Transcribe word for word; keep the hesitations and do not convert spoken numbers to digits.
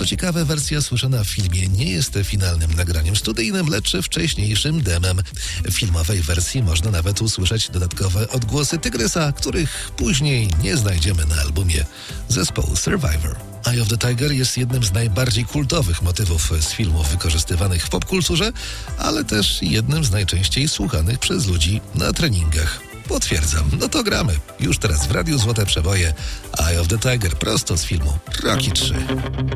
ciekawe, wersja słyszana w filmie nie jest finalnym nagraniem studyjnym, lecz wcześniejszym demem. W filmowej wersji można nawet usłyszeć dodatkowe odgłosy Tygrysa, których później nie znajdziemy na albumie zespołu Survivor. Eye of the Tiger jest jednym z najbardziej kultowych motywów z filmów wykorzystywanych w popkulturze, ale też jednym z najczęściej słuchanych przez ludzi na treningach. Potwierdzam, no to gramy. Już teraz w Radiu Złote Przeboje Eye of the Tiger prosto z filmu Rocky trzy.